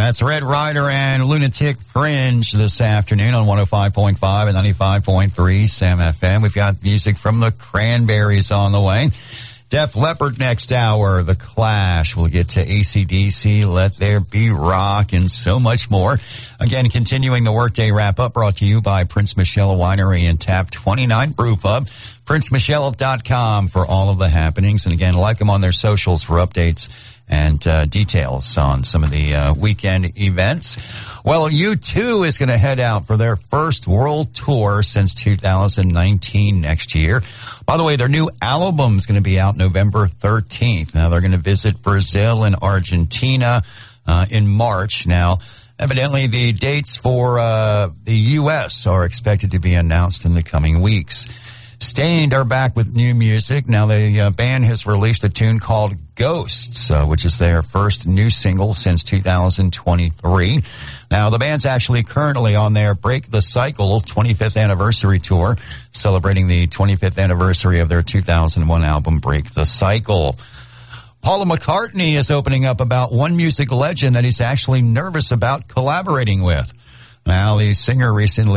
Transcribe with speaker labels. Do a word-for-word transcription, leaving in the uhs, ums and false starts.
Speaker 1: That's Red Rider and Lunatic Fringe this afternoon on one oh five point five and ninety-five point three Sam F M. We've got music from the Cranberries on the way. Def Leppard next hour, The Clash. We'll get to A C D C, Let There Be Rock, and so much more. Again, continuing the Workday Wrap-Up brought to you by Prince Michelle Winery and Tap twenty-nine Brew Pub. prince michelle dot com for all of the happenings. And again, like them on their socials for updates and uh, details on some of the uh, weekend events. Well, U two is going to head out for their first world tour since two thousand nineteen next year. By the way, their new album is going to be out November thirteenth. Now, they're going to visit Brazil and Argentina uh, in March. Now, evidently, the dates for uh, the U S are expected to be announced in the coming weeks. Stained are back with new music. Now, the uh, band has released a tune called Ghosts, uh, which is their first new single since two thousand twenty-three. Now, the band's actually currently on their Break the Cycle twenty-fifth anniversary tour, celebrating the twenty-fifth anniversary of their two thousand one album, Break the Cycle. Paul McCartney is opening up about one music legend that he's actually nervous about collaborating with. Now, the singer recently